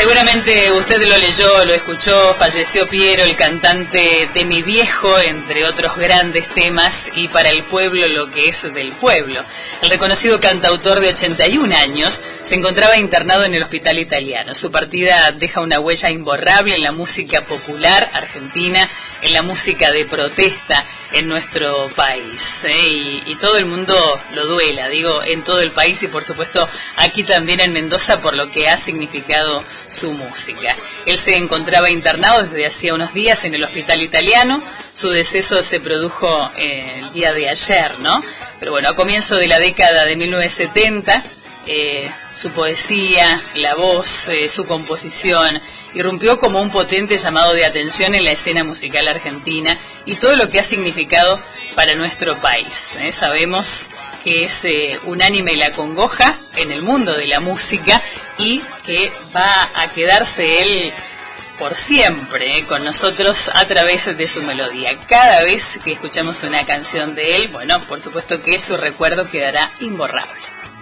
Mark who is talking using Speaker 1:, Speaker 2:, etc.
Speaker 1: Seguramente usted lo leyó, lo escuchó, falleció Piero, el cantante de Mi Viejo, entre otros grandes temas, y para el pueblo lo que es del pueblo. El reconocido cantautor de 81 años se encontraba internado en el Hospital Italiano. Su partida deja una huella imborrable en la música popular argentina, en la música de protesta en nuestro país. Y todo el mundo lo duela, digo, en todo el país y por supuesto aquí también en Mendoza por lo que ha significado su música. Él se encontraba internado desde hacía unos días en el Hospital Italiano. Su deceso se produjo el día de ayer, ¿no? Pero bueno, a comienzo de la década de 1970, su poesía, la voz, su composición, irrumpió como un potente llamado de atención en la escena musical argentina y todo lo que ha significado para nuestro país. Sabemos que es unánime la congoja en el mundo de la música y que va a quedarse él por siempre con nosotros a través de su melodía. Cada vez que escuchamos una canción de él, bueno, por supuesto que su recuerdo quedará imborrable.